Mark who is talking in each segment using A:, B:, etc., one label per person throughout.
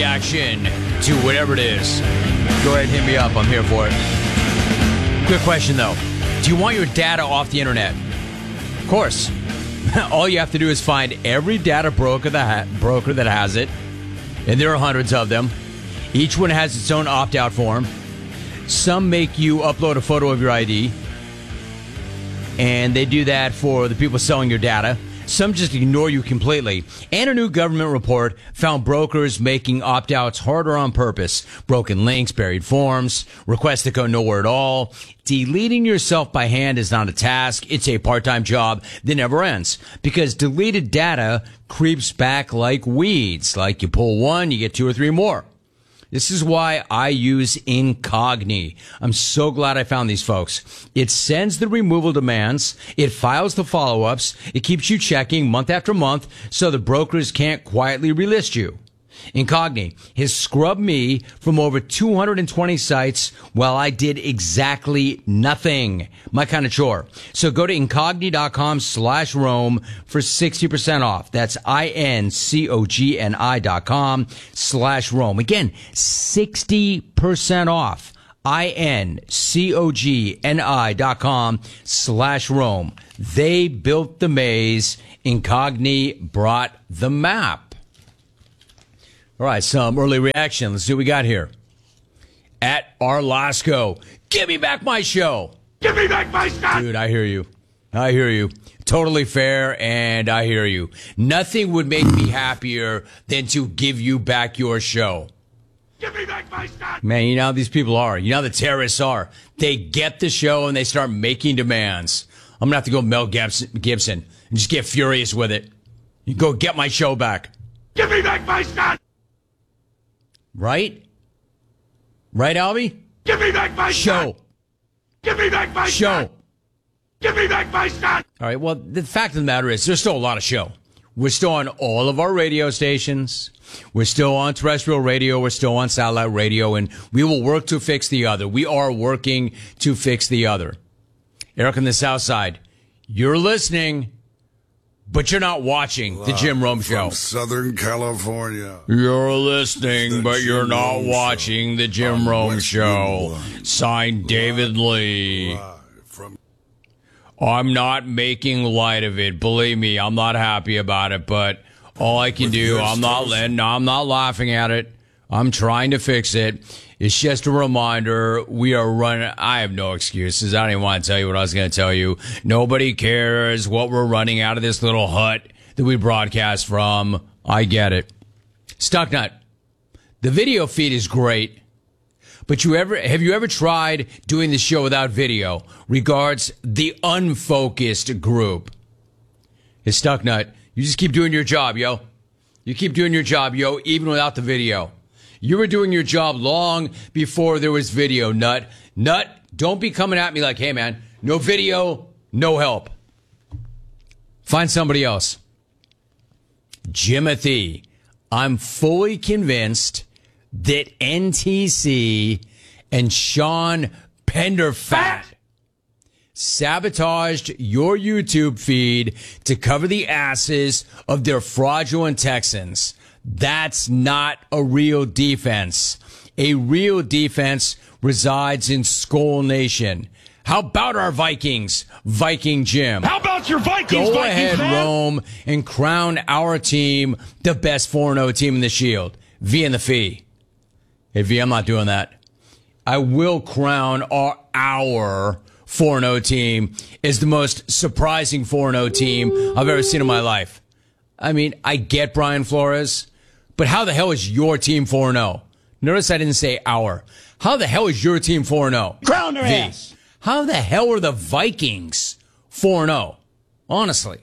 A: reaction to whatever it is, go ahead and hit me up. I'm here for it. Quick question, though. Do you want your data off the internet? Of course. All you have to do is find every data broker that has it, and there are hundreds of them. Each one has its own opt-out form. Some make you upload a photo of your ID, and they do that for the people selling your data. Some just ignore you completely. And a new government report found brokers making opt-outs harder on purpose. Broken links, buried forms, requests that go nowhere at all. Deleting yourself by hand is not a task. It's a part-time job that never ends. Because deleted data creeps back like weeds. Like you pull one, you get two or three more. This is why I use Incogni. I'm so glad I found these folks. It sends the removal demands. It files the follow-ups. It keeps you checking month after month so the brokers can't quietly relist you. Incogni has scrubbed me from over 220 sites while I did exactly nothing. My kind of chore. So go to incogni.com/Rome for 60% off. That's incogni.com/Rome. Again, 60% off. incogni.com/Rome. They built the maze. Incogni brought the map. All right, some early reaction. Let's see what we got here. At Arlasco, give me back my show.
B: Give me back my stuff.
A: Dude, I hear you. I hear you. Totally fair, and I hear you. Nothing would make me happier than to give you back your show.
B: Give me back my stuff.
A: Man, you know how these people are. You know how the terrorists are. They get the show and they start making demands. I'm going to have to go Mel Gibson and just get furious with it. You go get my show back.
B: Give me back my stuff.
A: Right? Right, Albie?
B: Give me back my
A: show.
B: Give me back my
A: show.
B: Give me back my stuff.
A: All right, well, the fact of the matter is there's still a lot of show. We're still on all of our radio stations. We're still on terrestrial radio. We're still on satellite radio, and we will work to fix the other. We are working to fix the other. Eric on the South Side, you're listening, but you're not watching the Jim Rome Show.
C: From Southern California.
A: You're listening, but you're not watching the Jim Rome Show. Signed, David Lee. I'm not making light of it. Believe me, I'm not happy about it, but all I can do, I'm not laughing at it. I'm trying to fix it. It's just a reminder. We are running. I have no excuses. I don't even want to tell you what I was going to tell you. Nobody cares what we're running out of this little hut that we broadcast from. I get it. Stucknut. The video feed is great. But have you ever tried doing the show without video? Regards, the unfocused group. It's Stucknut. You just keep doing your job, yo. You keep doing your job, yo, even without the video. You were doing your job long before there was video, Nut. Nut, don't be coming at me like, hey, man, no video, no help. Find somebody else. Jimothy, I'm fully convinced that NTC and Sean Penderfat sabotaged your YouTube feed to cover the asses of their fraudulent Texans. That's not a real defense. A real defense resides in Skull Nation. How about our Vikings, Viking Jim?
B: How about your Vikings,
A: Go
B: Vikings,
A: ahead,
B: man?
A: Rome, and crown our team the best 4-0 team in the Shield. V and the Fee. Hey, V, I'm not doing that. I will crown our 4-0 team as the most surprising 4-0 team I've ever seen in my life. I mean, I get Brian Flores, but how the hell is your team 4-0? Notice I didn't say our. How the hell is your team 4-0?
B: Crown their ass.
A: How the hell are the Vikings 4-0? Honestly.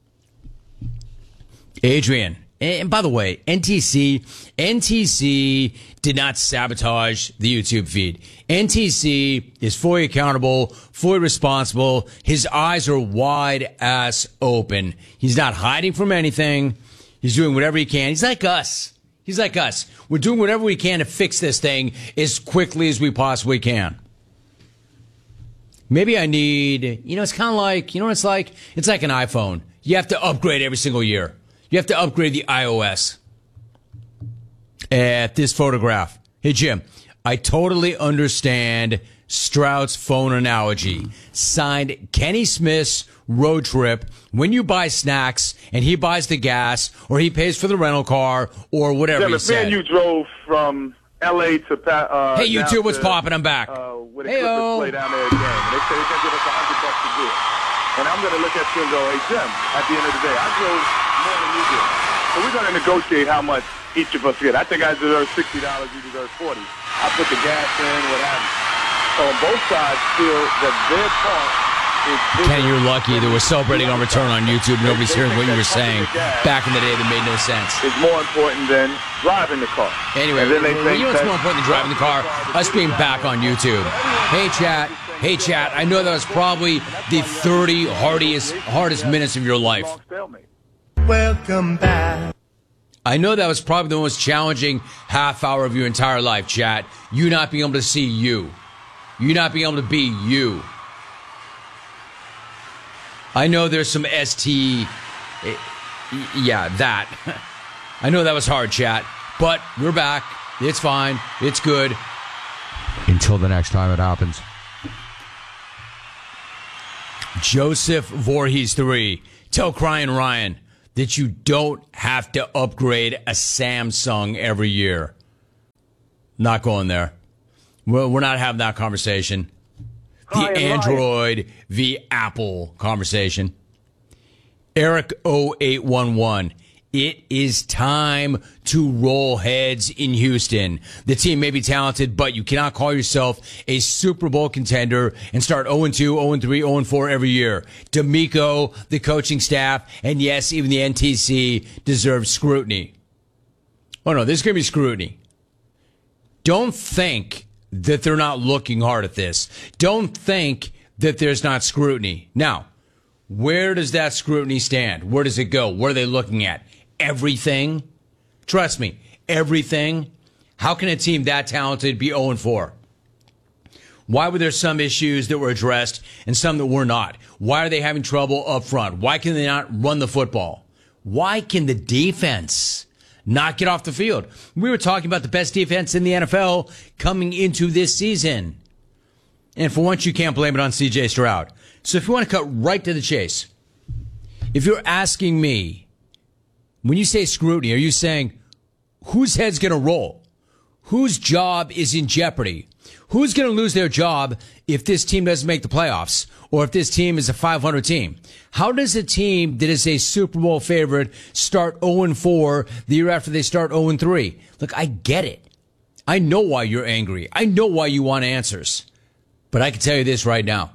A: Adrian. And by the way, NTC did not sabotage the YouTube feed. NTC is fully accountable, fully responsible. His eyes are wide ass open. He's not hiding from anything. He's doing whatever he can. He's like us. We're doing whatever we can to fix this thing as quickly as we possibly can. Maybe I need, it's kind of like, what it's like? It's like an iPhone. You have to upgrade every single year. You have to upgrade the iOS. at this photograph. Hey, Jim, I totally understand Stroud's phone analogy. Signed, Kenny Smith's road trip. When you buy snacks and he buys the gas or he pays for the rental car or whatever
D: Jim,
A: he
D: if me
A: said.
D: and you drove from L.A. to
A: Hey, YouTube, what's popping? I'm back.
D: With a Clippers play down there again. And they say they're going to give us $100 to do it. And I'm going to look at you and go, hey, Jim, at the end of the day, I drove more than you did. So we're going to negotiate how much each of us get. I think I deserve $60, you deserve $40. I put the gas in, what have you. So on both sides feel that their part is bigger.
A: Kenny, you're lucky that we're celebrating on return on YouTube. Nobody's hearing what you were saying back in the day that made no sense.
D: It's more important than driving the car.
A: Anyway,
D: and then they
A: you know what's more important than driving the car? Us being back on YouTube. Hey, chat. I know that was probably the 30 hardest minutes of your life.
E: Welcome back.
A: I know that was probably the most challenging half hour of your entire life, chat. You not being able to see you. You not being able to be you. I know there's some ST... Yeah, that. I know that was hard, chat. But we're back. It's fine. It's good. Until the next time it happens. Joseph Voorhees 3. Tell Crying Ryan that you don't have to upgrade a Samsung every year. Not going there. We're not having that conversation. The Android v. Apple conversation. Eric 0811. It is time to roll heads in Houston. The team may be talented, but you cannot call yourself a Super Bowl contender and start 0-2, 0-3, 0-4 every year. D'Amico, the coaching staff, and yes, even the NTC deserve scrutiny. Oh no, there's going to be scrutiny. Don't think that they're not looking hard at this. Don't think that there's not scrutiny. Now, where does that scrutiny stand? Where does it go? What are they looking at? Everything? Trust me, everything. How can a team that talented be 0-4? Why were there some issues that were addressed and some that were not? Why are they having trouble up front? Why can they not run the football? Why can the defense not get off the field? We were talking about the best defense in the NFL coming into this season. And for once, you can't blame it on C.J. Stroud. So if you want to cut right to the chase, if you're asking me, when you say scrutiny, are you saying whose head's going to roll? Whose job is in jeopardy? Who's going to lose their job if this team doesn't make the playoffs or if this team is a 500 team? How does a team that is a Super Bowl favorite start 0-4 the year after they start 0-3? Look, I get it. I know why you're angry. I know why you want answers. But I can tell you this right now.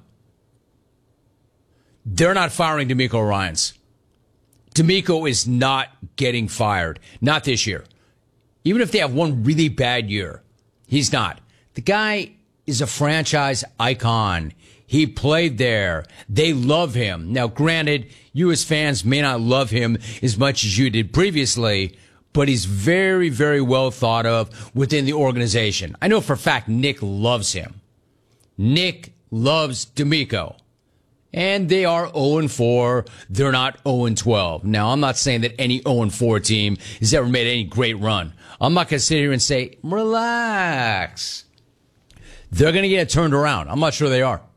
A: They're not firing D'Amico Ryans. D'Amico is not getting fired. Not this year. Even if they have one really bad year, he's not. The guy is a franchise icon. He played there. They love him. Now, granted, you as fans may not love him as much as you did previously, but he's very, very well thought of within the organization. I know for a fact Nick loves him. Nick loves D'Amico. And they are 0-4. They're not 0-12. Now, I'm not saying that any 0-4 team has ever made any great run. I'm not going to sit here and say, relax. They're going to get it turned around. I'm not sure they are.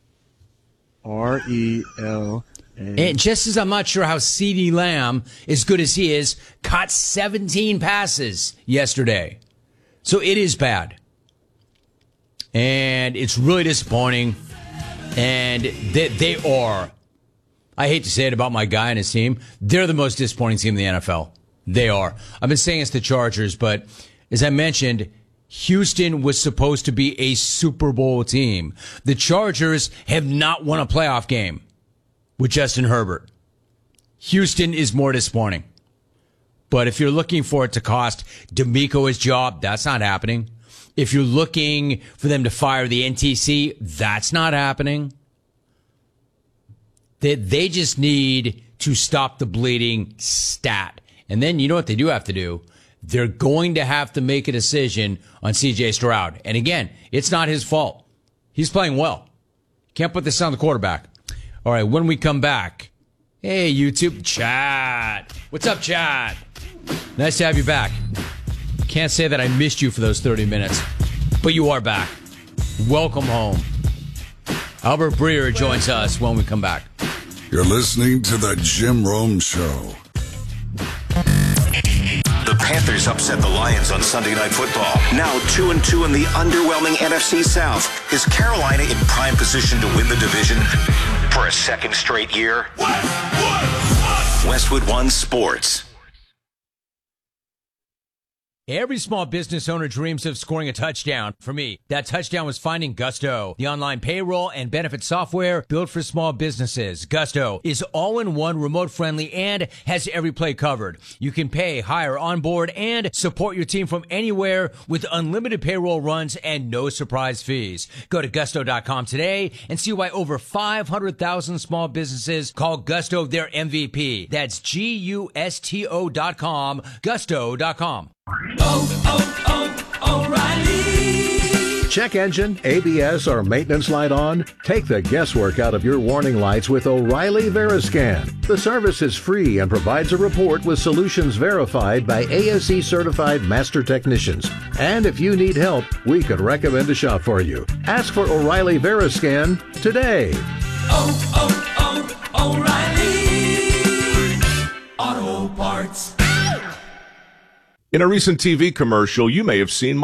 E: RELA.
A: And just as I'm not sure how CeeDee Lamb, as good as he is, caught 17 passes yesterday. So it is bad. And it's really disappointing. And they are, I hate to say it about my guy and his team, they're the most disappointing team in the NFL. They are. I've been saying it's the Chargers, but as I mentioned, Houston was supposed to be a Super Bowl team. The Chargers have not won a playoff game with Justin Herbert. Houston is more disappointing. But if you're looking for it to cost D'Amico his job, that's not happening. If you're looking for them to fire the NTC, that's not happening. They just need to stop the bleeding stat. And then you know what they do have to do? They're going to have to make a decision on C.J. Stroud. And again, it's not his fault. He's playing well. Can't put this on the quarterback. All right, when we come back, hey, YouTube chat. What's up, chat? Nice to have you back. can't say that I missed you for those 30 minutes, but you are back. Welcome home. Albert Breer joins us when we come back.
C: You're listening to the Jim Rome Show.
F: The Panthers upset the Lions on Sunday Night Football. Now 2-2 in the underwhelming NFC South. Is Carolina in prime position to win the division for a second straight year? Westwood One Sports.
A: Every small business owner dreams of scoring a touchdown. For me, that touchdown was finding Gusto, the online payroll and benefit software built for small businesses. Gusto is all-in-one, remote-friendly, and has every play covered. You can pay, hire, onboard, and support your team from anywhere with unlimited payroll runs and no surprise fees. Go to Gusto.com today and see why over 500,000 small businesses call Gusto their MVP. That's Gusto.com, Gusto.com.
G: O'Reilly. Check engine, ABS, or maintenance light on? Take the guesswork out of your warning lights with O'Reilly Veriscan. The service is free and provides a report with solutions verified by ASE certified master technicians. And if you need help, we could recommend a shop for you. Ask for O'Reilly Veriscan today.
H: O'Reilly Auto Parts. In a recent TV commercial, you may have seen